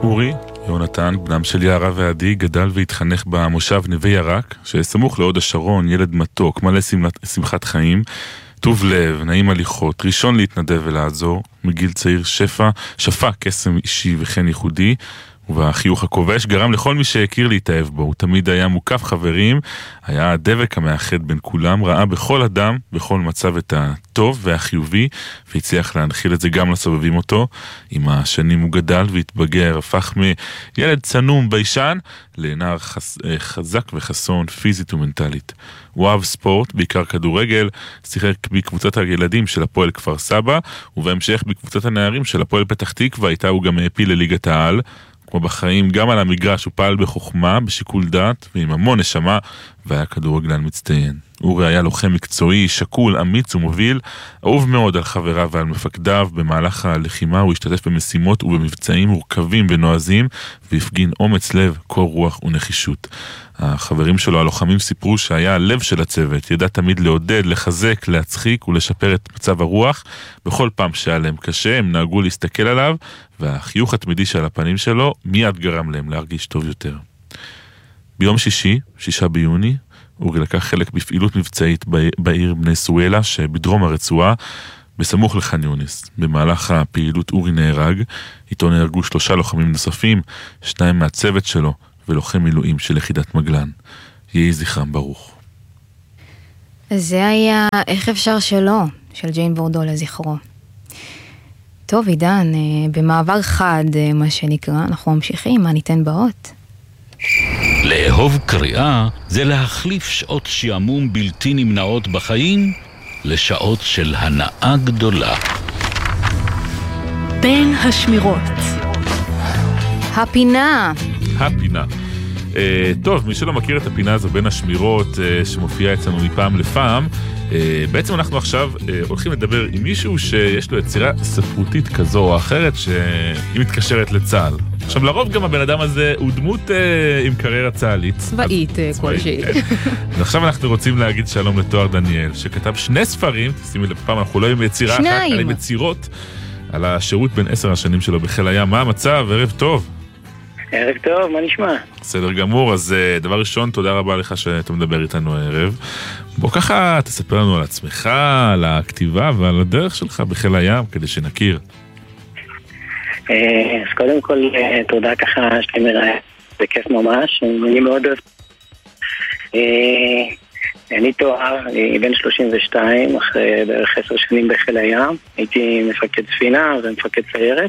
אורי, יונתן, בנם של יערה ועדי, גדל והתחנך במושב נווה ירק, שסמוך להוד השרון, ילד מתוק, מלא שמחת חיים, טוב לב, נעים הליכות, ראשון להתנדב ולעזור, מגיל צעיר שפע קסם אישי וכן ייחודי, ובחיוך הכובש גרם לכל מי שהכיר להתאהב בו. הוא תמיד היה מוקף חברים, היה הדבק המאחד בין כולם, ראה בכל אדם, בכל מצב את הטוב והחיובי, והצליח להנחיל את זה גם לסובבים אותו. עם השנים הוא גדל והתבגר, הפך מילד צנום ביישן לנער חזק וחסון פיזית ומנטלית. הוא אהב ספורט, בעיקר כדורגל, שיחק בקבוצת הילדים של הפועל כפר סבא, ובהמשך בקבוצת הנערים של הפועל פתח תקווה, איתה הוא גם העפיל לליגת העל. כמו בחיים, גם על המגרש הוא פעל בחוכמה, בשיקול דעת ועם המון נשמה, והיה כדורגלן מצטיין. אורי היה לוחם מקצועי, שקול, אמיץ ומוביל, אהוב מאוד על חבריו ועל מפקדיו. במהלך הלחימה הוא השתתף במשימות ובמבצעים מורכבים ונועזים, והפגין אומץ לב, קור רוח ונחישות. החברים שלו, הלוחמים, סיפרו שהיה הלב של הצוות, ידע תמיד לעודד, לחזק, להצחיק ולשפר את מצב הרוח. בכל פעם שהיה להם קשה, הם נהגו להסתכל עליו, והחיוך התמידי של הפנים שלו מיד גרם להם להרגיש טוב יותר. ביום שישי, 6 ביוני, אורי לקח חלק בפעילות מבצעית בעיר בני סואלה שבדרום הרצועה, בסמוך לח'אן יונס. במהלך הפעילות אורי נהרג, איתו נהרגו 3 לוחמים נוספים, 2 מהצוות שלו ולוחם מילואים של יחידת מגלן. יהי זכרם ברוך. זה היה איך אפשר שלא, של ג'יין בורדו לזכרו. טוב עידן, במעבר חד מה שנקרא, אנחנו ממשיכים, מה ניתן באות? לאהוב קריאה זה להחליף שעות שעמום בלתי נמנעות בחיים לשעות של הנאה גדולה. בין השמירות. הפינה. טוב, מי שלא מכיר את הפינה הזו בין השמירות שמופיעה אצלנו מפעם לפעם, בעצם אנחנו עכשיו הולכים לדבר עם מישהו שיש לו יצירה ספרותית כזו או אחרת שהיא מתקשרת לצה"ל. עכשיו לרוב גם הבן אדם הזה הוא דמות עם קריירה צה"לית. צבאית כלשהי. ועכשיו אנחנו רוצים להגיד שלום לתואר דניאל, שכתב 2 ספרים, תשימי לב, פעם אנחנו לא עם יצירה אחת, אלא עם יצירות, על השירות בין 10 השנים שלו בחיל הים. מה המצב? ערב טוב. ערב טוב, מה נשמע? בסדר גמור, אז דבר ראשון, תודה רבה לך שאתה מדבר איתנו הערב. בוא ככה תספר לנו על עצמך, על הכתיבה ועל הדרך שלך בחיל הים, כדי שנכיר. אז קודם כל, תודה ככה שאתם מראה, זה כיף ממש, אני מאוד אוהב. אני תואר, אני בן 32, אחרי בערך 10 שנים בחיל הים, הייתי מפקד ספינה ומפקד סיירת.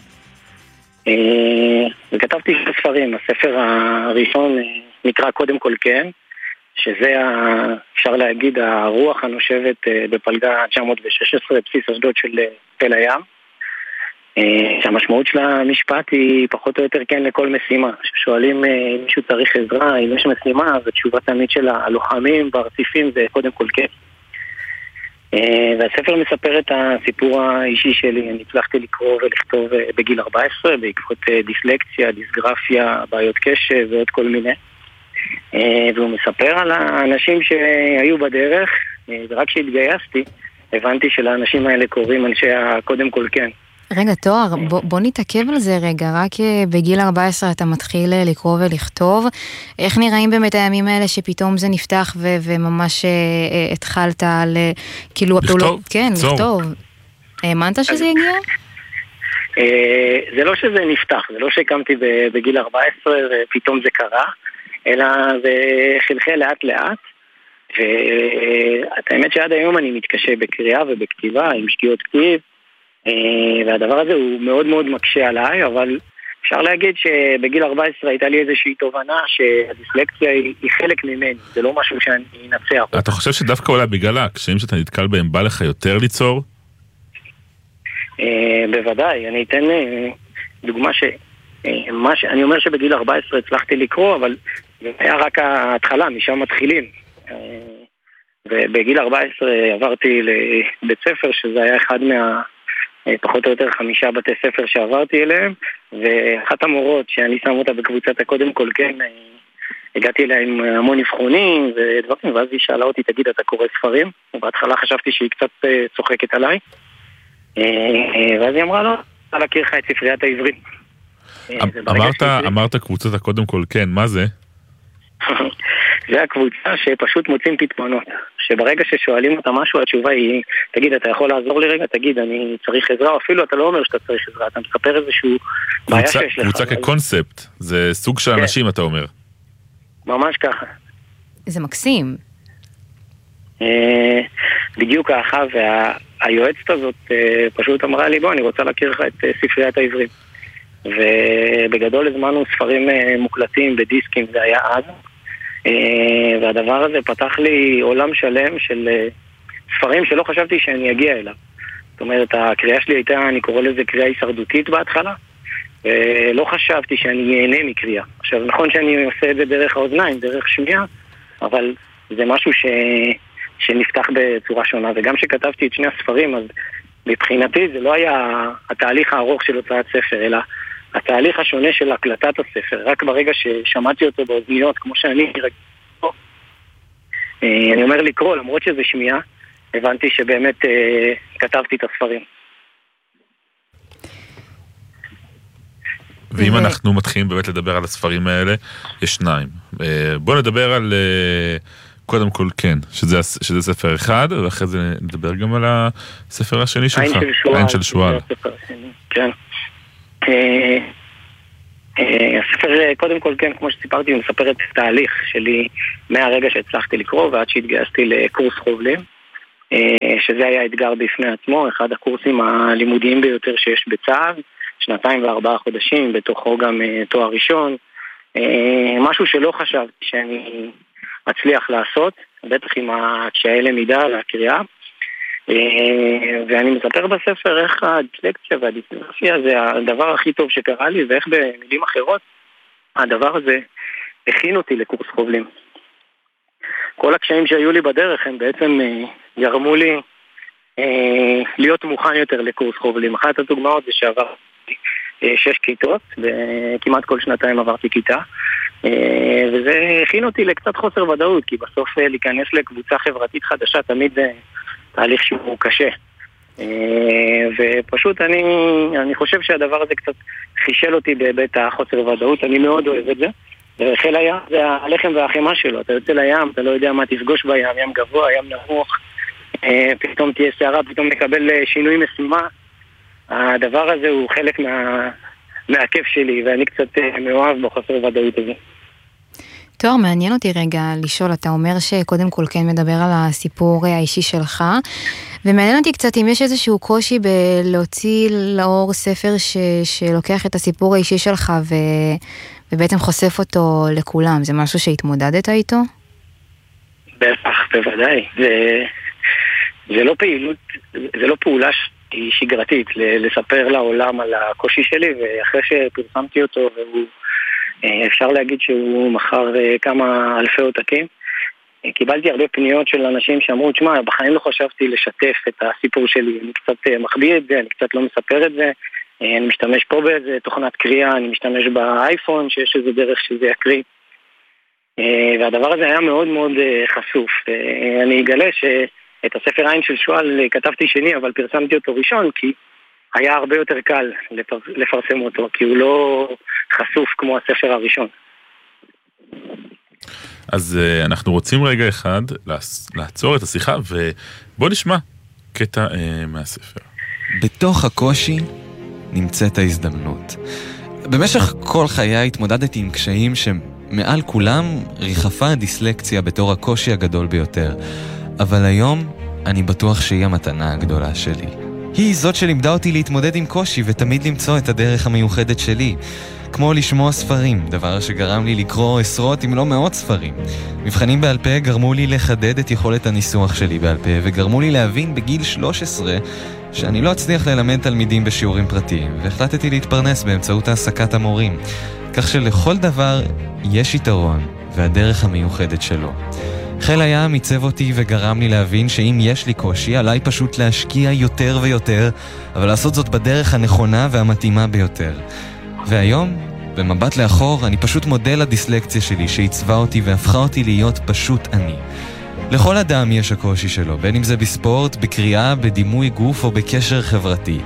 וכתבתי 2 ספרים. הספר הראשון נקרא קודם כל כן, שזה אפשר להגיד הרוח הנושבת בפלגה 916 בסיס אשדוד של חיל הים, שהמשמעות של המשפט היא פחות או יותר כן לכל משימה. ששואלים אם מישהו צריך עזרה, אם יש משימה, אז התשובה תמיד של הלוחמים והרציפים זה קודם כל כן. והספר מספר את הסיפור האישי שלי. אני הצלחתי לקרוא ולכתוב בגיל 14 בעקבות דיסלקציה, דיסגרפיה, בעיות קשב ועוד כל מיני. והוא מספר על האנשים שהיו בדרך, ורק כשהתגייסתי הבנתי שלאנשים האלה קוראים אנשי הקודם כל כן. רגע, תואר, בוא נתעכב על זה רגע. רק בגיל 14 אתה מתחיל לקרוא ולכתוב. איך נראים באמת הימים האלה שפתאום זה נפתח וממש התחלת כאילו... לכתוב? כן, לכתוב. האמנת שזה יגיע? זה לא שזה נפתח, זה לא שהקמתי בגיל 14 ופתאום זה קרה, אלא זה חלחל לאט לאט. ואת האמת שעד היום אני מתקשה בקריאה ובכתיבה, עם שגיאות כתיב, והדבר הזה הוא מאוד מאוד מקשה עליי, אבל אפשר להגיד שבגיל 14 הייתה לי איזושהי תובנה שהדיסלקציה היא חלק ממני, זה לא משהו שאני אנצח. אתה חושב שדווקא אולי בגלל הקשיים שאתה נתקל בהם בא לך יותר ליצור? בוודאי, אני אתן דוגמה אני אומר שבגיל 14 הצלחתי לקרוא, אבל זה היה רק ההתחלה, משם מתחילים. ובגיל 14 עברתי לבית ספר, שזה היה אחד פחות או יותר 5 בתי ספר שעברתי אליהם, ואחת המורות שאני שם אותה בקבוצת הקודם כל כן, הגעתי אליה עם המון אבחונים ודברים, ואז היא שאלה אותי, תגיד, אתה קורא ספרים? ובהתחלה חשבתי שהיא קצת צוחקת עליי, ואז היא אמרה לו, אני להכיר לך את ספריית העברית. אמרת קבוצת הקודם כל, כן, מה זה? זה הקבוצה שפשוט מוצאים פתרונות, שברגע ששואלים אותה משהו, התשובה היא, תגיד, אתה יכול לעזור לי רגע? תגיד, אני צריך עזרה, או אפילו אתה לא אומר שאתה צריך עזרה, אתה מספר איזשהו בעיה שיש לך. קבוצה כקונספט, זה סוג של אנשים, אתה אומר. ממש ככה. זה מקסים. בדיוק ככה, והיועצת הזאת פשוט אמרה לי, בוא, אני רוצה להכיר לך את ספריית העברים. ובגדול הזמנו ספרים מוקלטים בדיסקים, זה היה אז. והדבר הזה פתח לי עולם שלם של ספרים שלא חשבתי שאני אגיע אליו. זאת אומרת, הקריאה שלי הייתה, אני קורא לזה קריאה הישרדותית בהתחלה, ולא חשבתי שאני ייהנה מקריאה. עכשיו, נכון שאני עושה את זה דרך האוזניים, דרך שמיעה, אבל זה משהו שנפתח בצורה שונה. וגם שכתבתי את שני הספרים, אז מבחינתי זה לא היה התהליך הארוך של הוצאת ספר, אלא התהליך השונה של הקלטת הספר. רק ברגע ששמעתי אותו באוזניות, כמו שאני אני אומר לקרוא, למרות שזה שמיעה, הבנתי שבאמת כתבתי את הספרים. ואם אנחנו מתחילים באמת לדבר על הספרים האלה, יש שניים. בוא נדבר על, קודם כל כן, שזה ספר אחד, ואחרי זה נדבר גם על הספר השני שלך. עין של שועל. כן. הספר, קודם כל כן, כמו שסיפרתי, הוא מספר את התהליך שלי מהרגע שהצלחתי לקרוא ועד שהתגייסתי לקורס חובלים, שזה היה אתגר בפני עצמו, אחד הקורסים הלימודיים ביותר שיש בצה"ל, 2 ו4 חודשים, בתוכו גם תואר ראשון, משהו שלא חשבתי שאני אצליח לעשות, בטח עם קשיי למידה והקריאה, ואני מספר בספר איך הדיסלקציה והדיסגרפיה זה הדבר הכי טוב שקרה לי, ואיך במילים אחרות הדבר הזה הכין אותי לקורס חובלים. כל הקשיים שהיו לי בדרך הם בעצם ירמו לי להיות מוכן יותר לקורס חובלים. אחת הדוגמאות זה שעברתי 6 כיתות, וכמעט כל שנתיים עברתי כיתה, וזה הכין אותי לקצת חוסר ודאות, כי בסוף להיכנס לקבוצה חברתית חדשה תמיד זה תהליך שהוא קשה. ופשוט אני חושב שהדבר הזה קצת חישל אותי בהיבט החוסר ודאות, אני מאוד אוהב את זה. וחיל הים זה הלחם והחמה שלו, אתה יוצא לים, אתה לא יודע מה תפגוש בים, ים גבוה, ים נמוך, פתאום תהיה שערה, פתאום נקבל שינוי משימה. הדבר הזה הוא חלק מהכיף שלי, ואני קצת מאוהב בחוסר ודאות הזה. תואר, מעניין אותי רגע לשאול, אתה אומר שקודם כל כן מדבר על הסיפור האישי שלך, ומעניין אותי קצת אם יש איזשהו קושי בלהוציא לאור ספר שלוקח את הסיפור האישי שלך ובעצם חושף אותו לכולם, זה משהו שהתמודדת איתו? בטח, בוודאי. זה לא פעולה שגרתית, לספר לעולם על הקושי שלי, ואחרי שפרסמתי אותו, והוא אפשר להגיד שהוא מחר כמה אלפי עותקים, קיבלתי הרבה פניות של אנשים שאמרו, תשמע, בחיים לא חשבתי לשתף את הסיפור שלי, אני קצת מחביא את זה, אני קצת לא מספר את זה, אני משתמש פה באיזה תוכנת קריאה, אני משתמש באייפון, שיש איזה דרך שזה יקריא, והדבר הזה היה מאוד מאוד חשוף. אני אגלה שאת הספר עין של שועל כתבתי שני, אבל פרסמתי אותו ראשון, כי היה הרבה יותר קל לפרסם אותו, כי הוא לא חשוף כמו הספר הראשון. אז אנחנו רוצים רגע אחד לעצור את השיחה, ובוא נשמע קטע מהספר. בתוך הקושי נמצאת ההזדמנות. במשך כל חיי התמודדתי עם קשיים שמעל כולם ריחפה הדיסלקציה בתור הקושי הגדול ביותר. אבל היום אני בטוח שהיא המתנה הגדולה שלי. היא זאת שלימדה אותי להתמודד עם קושי ותמיד למצוא את הדרך המיוחדת שלי. כמו לשמוע ספרים, דבר שגרם לי לקרוא עשרות אם לא מאות ספרים. מבחנים בעל פה גרמו לי לחדד את יכולת הניסוח שלי בעל פה, וגרמו לי להבין בגיל 13 שאני לא אצליח ללמד תלמידים בשיעורים פרטיים, והחלטתי להתפרנס באמצעות העסקת המורים. כך שלכל דבר יש יתרון והדרך המיוחדת שלו. חיל הים מיצב אותי וגרם לי להבין שאם יש לי קושי, עליי פשוט להשקיע יותר ויותר, אבל לעשות זאת בדרך הנכונה והמתאימה ביותר. והיום, במבט לאחור, אני פשוט מודה לדיסלקציה שלי שעיצבה אותי והפכה אותי להיות פשוט אני. לכל אדם יש הקושי שלו, בין אם זה בספורט, בקריאה, בדימוי גוף או בקשר חברתי.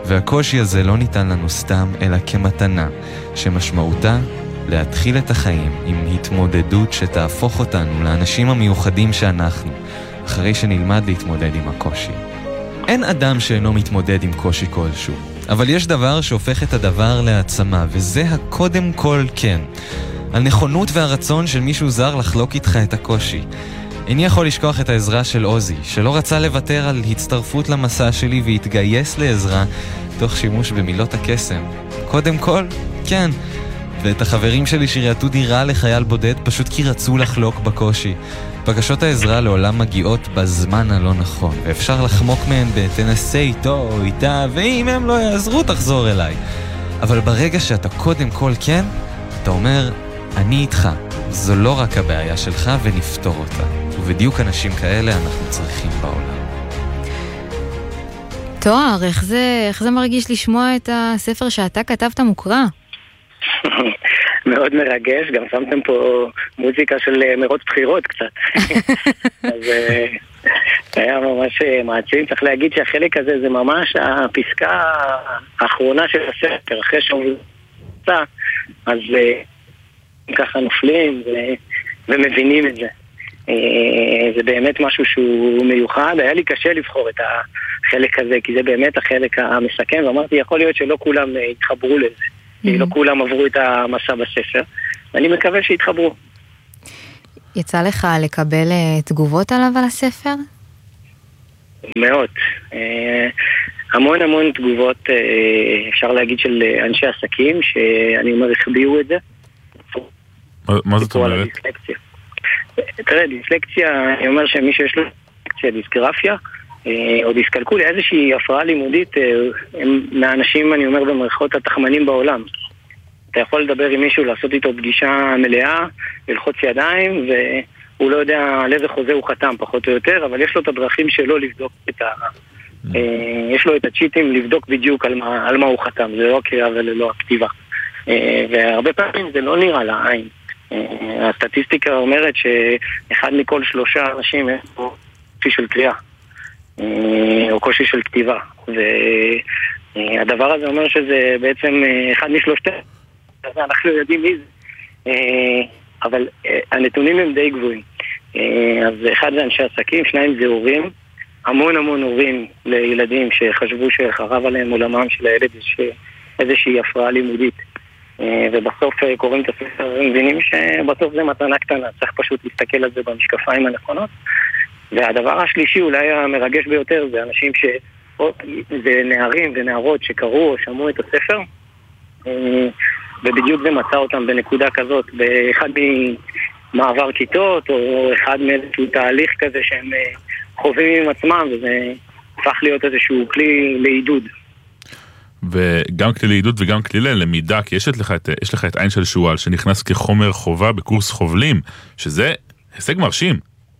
והקושי הזה לא ניתן לנו סתם, אלא כמתנה, שמשמעותה להתחיל את החיים עם התמודדות שתהפוך אותנו לאנשים המיוחדים שאנחנו, אחרי שנלמד להתמודד עם הקושי. אין אדם שאינו מתמודד עם קושי כלשהו, אבל יש דבר שהופך את הדבר להעצמה, וזה הקודם כל כן. הנכונות והרצון של מישהו זר לחלוק איתך את הקושי. איני יכול לשכוח את העזרה של עוזי, שלא רצה לוותר על הצטרפות למסע שלי והתגייס לעזרה תוך שימוש במילות הקסם. קודם כל, כן. ואת החברים שלי שראייתו דירה לחייל בודד פשוט כי רצו לחלוק בקושי. בקשות העזרה לעולם מגיעות בזמן הלא נכון, ואפשר לחמוק מהן בתנסה איתו או איתה, ואם הם לא יעזרו תחזור אליי. אבל ברגע שאתה קודם כל כן, אתה אומר, אני איתך. זו לא רק הבעיה שלך ונפתור אותה. ובדיוק אנשים כאלה אנחנו צריכים בעולם. תואר, איך זה מרגיש לשמוע את הספר שאתה כתבת מוקרא? מאוד מרגש, גם שמתם פה מוזיקה של מרוץ בחירות קצת. אז היה ממש מעצים. צריך להגיד שהחלק הזה זה ממש הפסקה האחרונה של הספר, אחרי שהוא יצא, אז ככה נופלים ומבינים את זה. זה באמת משהו שהוא מיוחד. היה לי קשה לבחור את החלק הזה, כי זה באמת החלק המסכם, ואמרתי, יכול להיות שלא כולם התחברו לזה. לא כולם עברו את המסע בספר, ואני מקווה שהתחברו. יצא לך לקבל תגובות עליו על הספר? מאוד. המון תגובות, אפשר להגיד, של אנשי עסקים, שאני אומר, החביאו את זה. מה זאת אומרת? תראה, דיסלקציה, אני אומר שמי שיש לו דיסלקציה, דיסגרפיה, או דיסקלקוליה, איזושהי הפרעה לימודית, הם מהאנשים, אני אומר, במערכות התחמנים בעולם. אתה יכול לדבר עם מישהו, לעשות איתו פגישה מלאה, ללחוץ ידיים, והוא לא יודע על איזה חוזה הוא חתם, פחות או יותר, אבל יש לו את הדרכים שלו לבדוק יש לו את הצ'יטים לבדוק בדיוק על מה הוא חתם, זה לא הקריאה ולא הכתיבה. והרבה פעמים זה לא נראה לעין. הסטטיסטיקה אומרת שאחד מכל 3 אנשים יש פה קושי של קריאה. או קושי של כתיבה, והדבר הזה אומר שזה בעצם אחד מ3, אז אנחנו יודעים מי זה, אבל הנתונים הם די גבוהים. אז אחד זה אנשי עסקים, 2 זה הורים, המון הורים לילדים שחשבו שחרב עליהם עולמם של הילד איזושהי הפרעה לימודית, ובסוף קוראים את הספר ומבינים שבסוף זה מתנה קטנה, צריך פשוט להסתכל על זה במשקפיים הנכונות. והדבר השלישי, אולי המרגש ביותר, זה אנשים זה נערים ונערות שקראו או שמעו את הספר, ובדיוק זה מצא אותם בנקודה כזאת, באחד ממעבר כיתות, או אחד מאיזשהו תהליך כזה שהם חווים עם עצמם, וזה הפך להיות איזשהו כלי לעידוד. וגם כלי לעידוד וגם כלי ללמידה, כי יש לך את עין של שואל, שנכנס כחומר חובה בקורס חובלים, שזה הישג מרשים.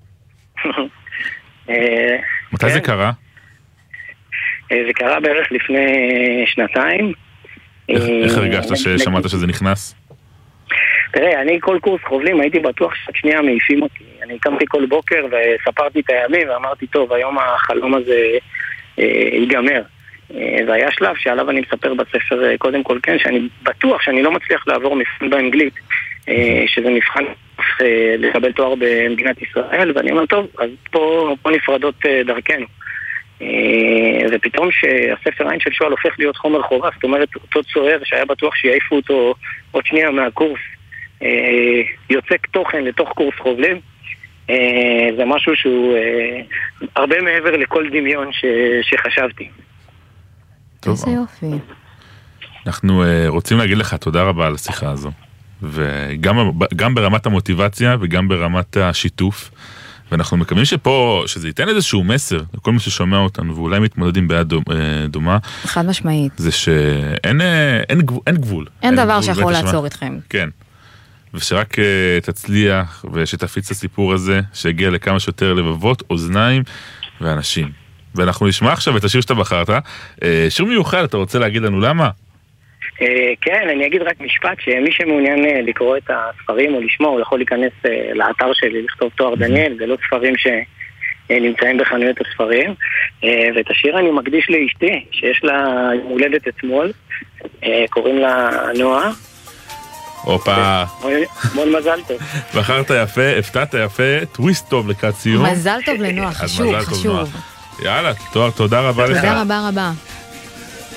מתי זה קרה? זה קרה בערך לפני 2. איך הרגשת ששמעת שזה נכנס? תראה, אני כל קורס חובלים הייתי בטוח שאת שנייה מעיפים אותי. אני קמתי כל בוקר וספרתי את הימים ואמרתי, טוב, היום החלום הזה ייגמר. והיה שלב שעליו אני מספר בספר קודם כל כן, שאני בטוח שאני לא מצליח לעבור מבחן באנגלית, שזה מבחן לקבל תואר במדינת ישראל, ואני אומר, טוב, אז פה נפרדות דרכנו. ופתאום שהספר עין של שואל הופך להיות חומר חובה, זאת אומרת, אותו צוער שהיה בטוח שיעיפו אותו עוד שנייה מהקורס, יוצק תוכן לתוך קורס חובלים, זה משהו שהוא הרבה מעבר לכל דמיון שחשבתי. איזה יופי. אנחנו רוצים להגיד לך תודה רבה על השיחה הזו, וגם ברמת המוטיבציה וגם ברמת השיתוף, ואנחנו מקווים שזה ייתן איזשהו מסר לכל מי ששומע אותנו ואולי מתמודדים ביד דומה. חד משמעית. זה שאין גבול. אין דבר שיכול לעצור אתכם. כן. ושרק תצליח ושתפיץ את הסיפור הזה, שיגיע לכמה שיותר לבבות, אוזניים ואנשים. ואנחנו נשמע עכשיו את השיר שאתה בחרת. שיר מיוחד, אתה רוצה להגיד לנו למה? כן, אני אגיד רק משפט, שמי שמעוניין לקרוא את הספרים או לשמוע, הוא יכול להיכנס לאתר שלי, לכתוב תואר דניאל, זה לא ספרים נמצאים בחנויות הספרים, ואת השיר אני מקדיש לאשתי, שיש לה יום הולדת אתמול, קוראים לה נועה. הופה. המון מזל טוב. בחרת יפה, הפתעת יפה, טוויסט טוב לקראת סיום. מזל טוב לנועה, חשוב, חשוב. יאללה, תודה רבה לך. תודה רבה רבה.